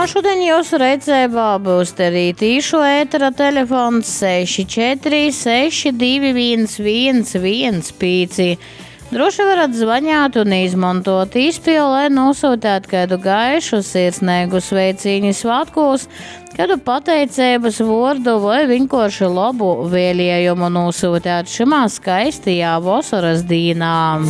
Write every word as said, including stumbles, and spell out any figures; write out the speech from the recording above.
Un šodien jūsu redzībā būs arī tīšu ētera telefons seši četri seši divi viens viens viens pieci. Droši varat zvanīt un izmantot izpili, lai nosūtītu kādu gaišu sirsnīgu sveiciņu svētkos, kādu pateicības vārdu vai vienkārši labu vēlējumu nosūtīt šajā skaistajā vasaras dienā.